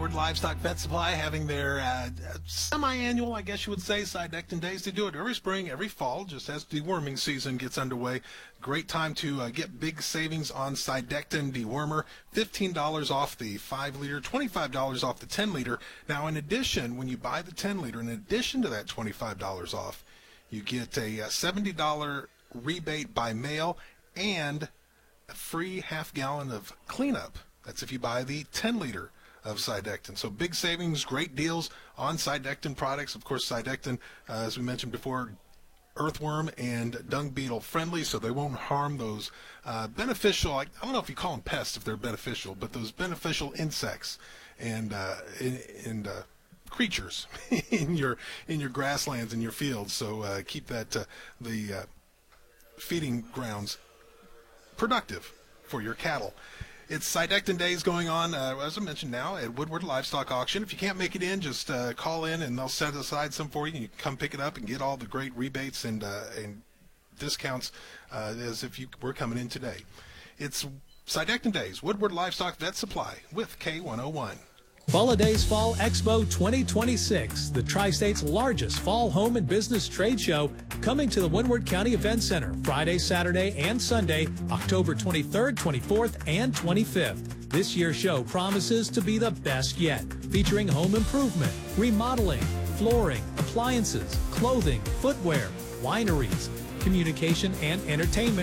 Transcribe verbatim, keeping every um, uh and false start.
Woodward Livestock Vet Supply having their uh, semi-annual, I guess you would say, Cydectin Days. They do it every spring, every fall, just as deworming season gets underway. Great time to uh, get big savings on Cydectin dewormer. fifteen dollars off the five liter, twenty-five dollars off the ten liter. Now, in addition, when you buy the ten liter, in addition to that twenty-five dollars off, you get a seventy dollars rebate by mail and a free half gallon of cleanup. That's if you buy the ten liter of Cydectin. So big savings, great deals on Cydectin products. Of course, Cydectin, uh, as we mentioned before, earthworm and dung beetle friendly, so they won't harm those uh, beneficial, I don't know if you call them pests if they're beneficial, but those beneficial insects and, uh, and uh, creatures in your in your grasslands and your fields. So uh, keep that uh, the uh, feeding grounds productive for your cattle. It's Cydectin Days going on, uh, as I mentioned now, at Woodward Livestock Auction. If you can't make it in, just uh, call in and they'll set aside some for you. And you can come pick it up and get all the great rebates and, uh, and discounts uh, as if you were coming in today. It's Cydectin Days, Woodward Livestock Vet Supply with K one oh one. Holidays Fall Expo twenty twenty-six, the Tri-State's largest fall home and business trade show, coming to the Windward County Event Center Friday, Saturday, and Sunday, October twenty-third, twenty-fourth, and twenty-fifth. This year's show promises to be the best yet, featuring home improvement, remodeling, flooring, appliances, clothing, footwear, wineries, communication, and entertainment